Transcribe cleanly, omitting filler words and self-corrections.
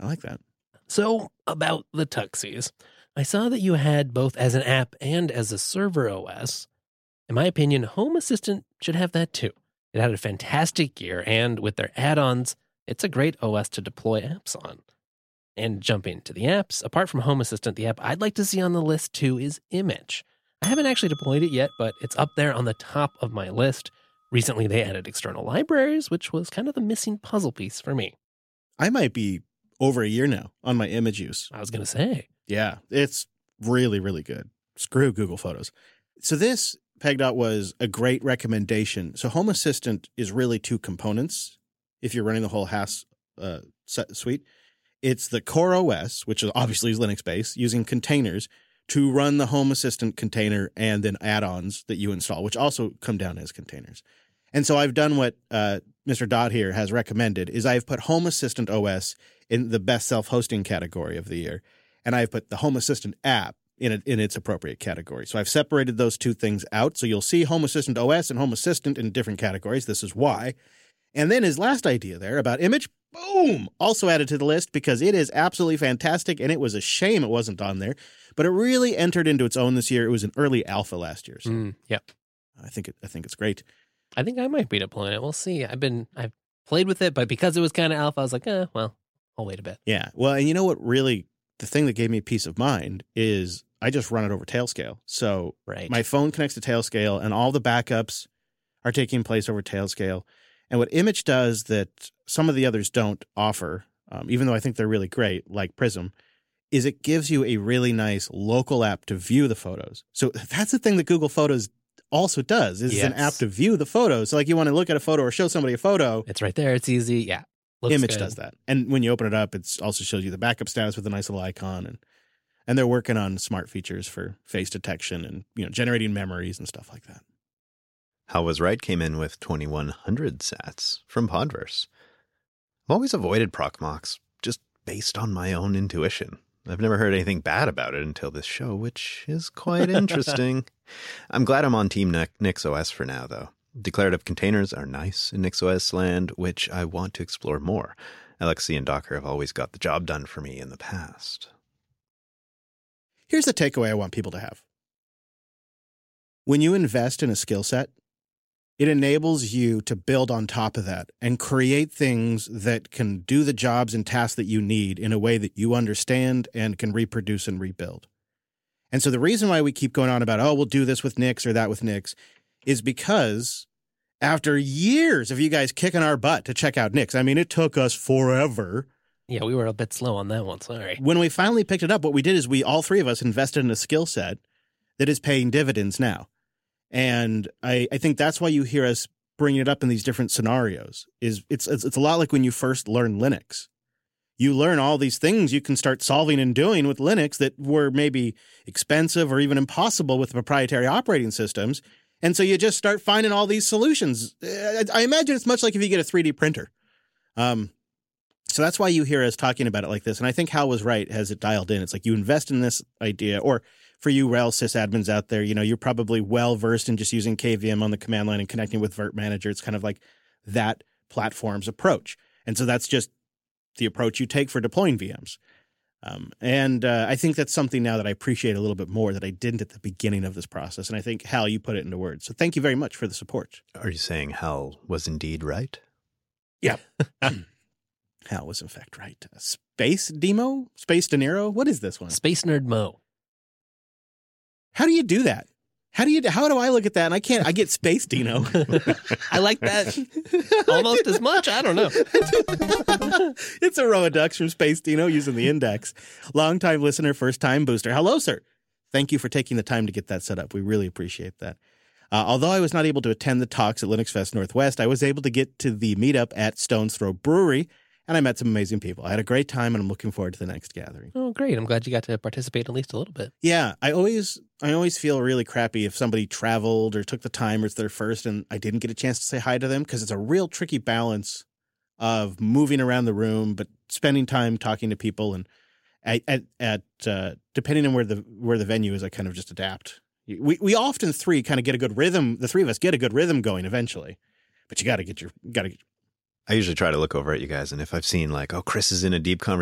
I like that. So, about the Tuxies. I saw that you had both as an app and as a server OS. In my opinion, Home Assistant should have that too. It had a fantastic gear, and with their add-ons, it's a great OS to deploy apps on. And jumping to the apps, apart from Home Assistant, the app I'd like to see on the list too is Image. I haven't actually deployed it yet, but it's up there on the top of my list. Recently, they added external libraries, which was kind of the missing puzzle piece for me. I might be over a year now on my Image use. I was going to say. Yeah, it's really, really good. Screw Google Photos. So this, PegDot, was a great recommendation. So Home Assistant is really two components if you're running the whole HAS suite. It's the core OS, which is obviously Linux-based, using containers to run the Home Assistant container and then add-ons that you install, which also come down as containers. And so I've done what Mr. Dot here has recommended, is I've put Home Assistant OS in the best self-hosting category of the year, and I've put the Home Assistant app in its appropriate category. So I've separated those two things out. So you'll see Home Assistant OS and Home Assistant in different categories. This is why. And then his last idea there about Image, boom, also added to the list because it is absolutely fantastic, and it was a shame it wasn't on there. But it really entered into its own this year. It was an early alpha last year. So yep. I think it's great. I think I might be deploying it. We'll see. I've played with it, but because it was kind of alpha, I was like, well, I'll wait a bit. Yeah. Well, and you know what really, the thing that gave me peace of mind is I just run it over Tailscale. So my phone connects to Tailscale, and all the backups are taking place over Tailscale. And what Image does that some of the others don't offer, even though I think they're really great, like Prism, is it gives you a really nice local app to view the photos. So that's the thing that Google Photos also does, is an app to view the photos. So like you want to look at a photo or show somebody a photo. It's right there. It's easy. Yeah. Image does that. And when you open it up, it also shows you the backup status with a nice little icon. And they're working on smart features for face detection and generating memories and stuff like that. How Was Right came in with 2100 sats from Podverse. I've always avoided Proxmox, just based on my own intuition. I've never heard anything bad about it until this show, which is quite interesting. I'm glad I'm on Team NixOS for now, though. Declarative containers are nice in NixOS land, which I want to explore more. LXC and Docker have always got the job done for me in the past. Here's the takeaway I want people to have. When you invest in a skill set, it enables you to build on top of that and create things that can do the jobs and tasks that you need in a way that you understand and can reproduce and rebuild. And so the reason why we keep going on about, we'll do this with Nix or that with Nix, is because after years of you guys kicking our butt to check out Nix, I mean, it took us forever. Yeah, we were a bit slow on that one. Sorry. When we finally picked it up, what we did is all three of us invested in a skill set that is paying dividends now. And I think that's why you hear us bringing it up in these different scenarios. It's a lot like when you first learn Linux. You learn all these things you can start solving and doing with Linux that were maybe expensive or even impossible with proprietary operating systems. And so you just start finding all these solutions. I imagine it's much like if you get a 3D printer. So that's why you hear us talking about it like this. And I think Hal was right, has it dialed in. It's like you invest in this idea, or for you RHEL sysadmins out there, you're probably well-versed in just using KVM on the command line and connecting with Virt Manager. It's kind of like that platform's approach. And so that's just the approach you take for deploying VMs. And I think that's something now that I appreciate a little bit more that I didn't at the beginning of this process. And I think, Hal, you put it into words. So thank you very much for the support. Are you saying Hal was indeed right? Yeah. Hal was in fact right. Space Demo? Space De Niro? What is this one? Space Nerd Mo. How do you do that? How do I look at that and I get Space Dino? I like that almost as much. I don't know. It's a row of ducks from Space Dino using the index. Long-time listener, first-time booster. Hello, sir. Thank you for taking the time to get that set up. We really appreciate that. Although I was not able to attend the talks at Linux Fest Northwest, I was able to get to the meetup at Stone's Throw Brewery, and I met some amazing people. I had a great time, and I'm looking forward to the next gathering. Oh, great. I'm glad you got to participate at least a little bit. Yeah, I always feel really crappy if somebody traveled or took the time or it's their first and I didn't get a chance to say hi to them, because it's a real tricky balance of moving around the room but spending time talking to people. And at depending on where the venue is, I kind of just adapt. We often kind of get a good rhythm. The three of us get a good rhythm going eventually, but you got to get I usually try to look over at you guys, and if I've seen Chris is in a deep conversation